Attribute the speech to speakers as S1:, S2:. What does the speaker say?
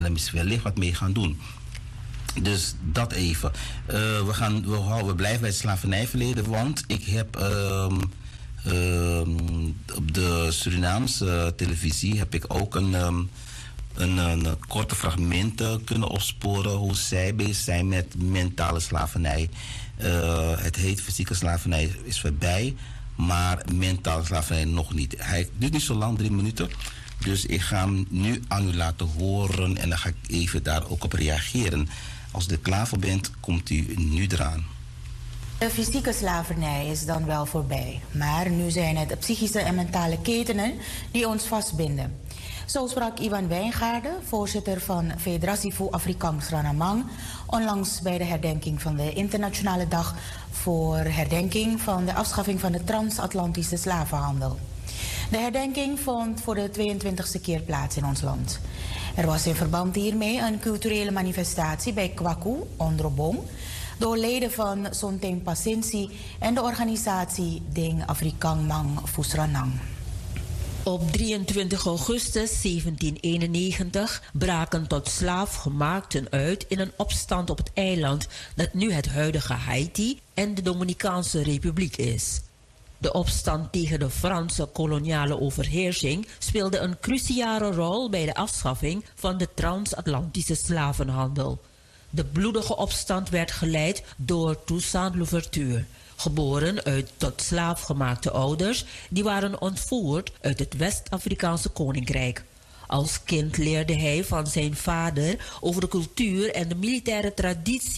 S1: wellicht wat mee gaan doen. Dus dat even. We blijven bij het slavernijverleden, want ik heb op de Surinaamse televisie heb ik ook een korte fragmenten kunnen opsporen hoe zij bezig zijn met mentale slavernij. Het heet fysieke slavernij is voorbij, maar mentale slavernij nog niet. Hij duurt niet zo lang, 3 minuten. Dus ik ga hem nu aan u laten horen en dan ga ik even daar ook op reageren. Als u er klaar voor bent, komt u nu eraan.
S2: De fysieke slavernij is dan wel voorbij. Maar nu zijn het de psychische en mentale ketenen die ons vastbinden. Zo sprak Iwan Wijngaarden, voorzitter van Federatie voor Afrikaans Ranamang, onlangs bij de herdenking van de Internationale Dag voor herdenking van de afschaffing van de transatlantische slavenhandel. De herdenking vond voor de 22e keer plaats in ons land. Er was in verband hiermee een culturele manifestatie bij Kwaku, Ondrobong, door leden van Sonteng Pasensi en de organisatie Ding Afrikang Mang Fusranang.
S3: Op 23 augustus 1791 braken tot slaafgemaakten uit in een opstand op het eiland dat nu het huidige Haiti en de Dominicaanse Republiek is. De opstand tegen de Franse koloniale overheersing speelde een cruciale rol bij de afschaffing van de transatlantische slavenhandel. De bloedige opstand werd geleid door Toussaint Louverture, geboren uit tot slaafgemaakte ouders die waren ontvoerd uit het West-Afrikaanse koninkrijk. Als kind leerde hij van zijn vader over de cultuur en de militaire traditie